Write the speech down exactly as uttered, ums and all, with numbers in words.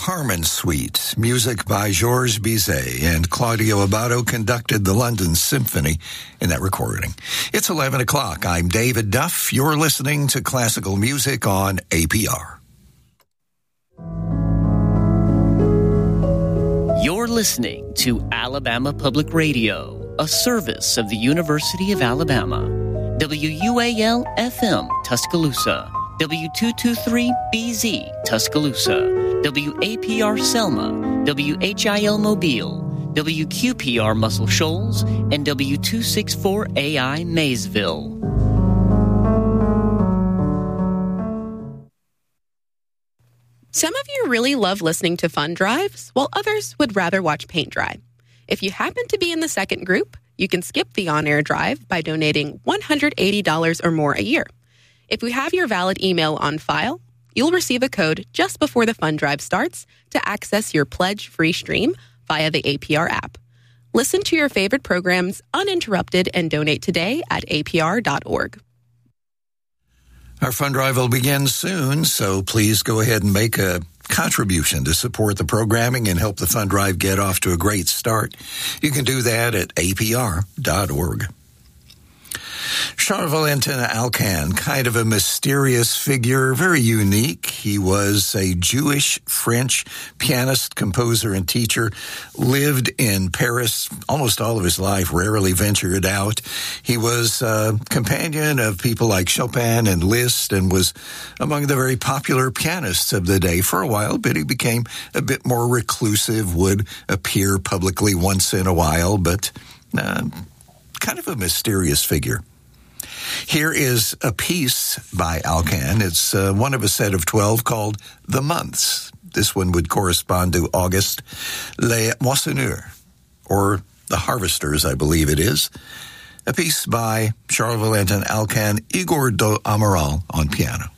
Carmen Suite, music by Georges Bizet, and Claudio Abbado conducted the London Symphony in that recording. It's eleven o'clock. I'm David Duff. You're listening to classical music on A P R. You're listening to Alabama Public Radio, a service of the University of Alabama. W U A L F M, Tuscaloosa. W two twenty-three B Z, Tuscaloosa. W A P R Selma. W H I L Mobile. W Q P R Muscle Shoals. And W two sixty-four A I Maysville. Some of you really love listening to fun drives, while others would rather watch paint dry. If you happen to be in the second group, you can skip the on-air drive by donating one hundred eighty dollars or more a year. If we have your valid email on file, you'll receive a code just before the fund drive starts to access your pledge-free stream via the A P R app. Listen to your favorite programs uninterrupted and donate today at A P R dot org. Our fund drive will begin soon, so please go ahead and make a contribution to support the programming and help the fund drive get off to a great start. You can do that at A P R dot org. Charles-Valentin Alkan, kind of a mysterious figure, very unique. He was a Jewish-French pianist, composer, and teacher, lived in Paris almost all of his life, rarely ventured out. He was a companion of people like Chopin and Liszt and was among the very popular pianists of the day for a while, but he became a bit more reclusive, would appear publicly once in a while, but uh, kind of a mysterious figure. Here is a piece by Alkan. It's uh, one of a set of twelve called The Months. This one would correspond to August. Les Moissonneurs, or The Harvesters, I believe it is. A piece by Charles-Valentin Alkan, Igor do Amaral on piano.